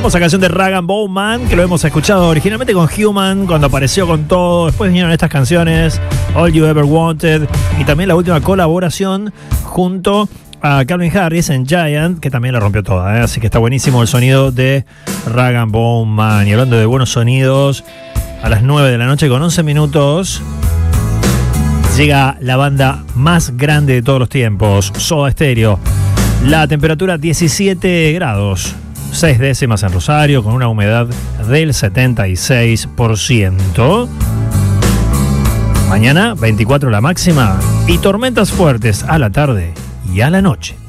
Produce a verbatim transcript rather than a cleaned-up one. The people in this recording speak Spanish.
Hermosa canción de Rag and Bone Man, que lo hemos escuchado originalmente con Human, cuando apareció con todo. Después vinieron estas canciones, All You Ever Wanted, y también la última colaboración junto a Calvin Harris en Giant, que también la rompió toda, ¿eh? Así que está buenísimo el sonido de Rag and Bone Man. Y hablando de buenos sonidos, a las nueve de la noche con once minutos llega la banda más grande de todos los tiempos, Soda Stereo. La temperatura diecisiete grados, seis décimas en Rosario, con una humedad del setenta y seis por ciento. Mañana veinticuatro la máxima y tormentas fuertes a la tarde y a la noche.